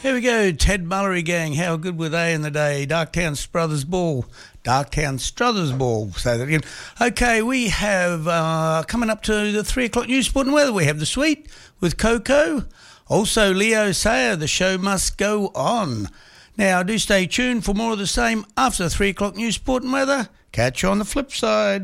Here we go, Ted Mullery gang. How good were they in the day? Darktown Struthers Ball. Darktown Struthers Ball. Say that again. Okay, we have coming up to the 3 o'clock news, sport and weather. We have The Sweet with Coco. Also, Leo Sayer, The Show Must Go On. Now, do stay tuned for more of the same after the 3 o'clock news, sport and weather. Catch you on the flip side.